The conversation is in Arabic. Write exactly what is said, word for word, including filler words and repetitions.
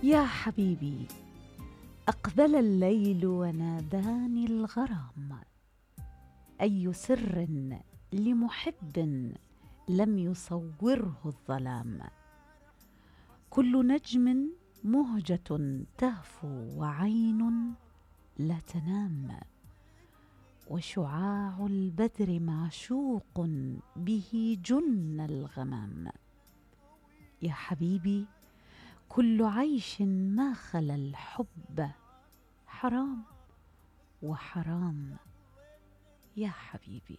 يا حبيبي، أقبل الليل وناداني الغرام. أي سر لمحب لم يصوره الظلام. كل نجم مهجة تهفو وعين لا تنام، وشعاع البدر معشوق به جن الغمام. يا حبيبي، كل عيش ما خلا الحب حرام، وحرام يا حبيبي.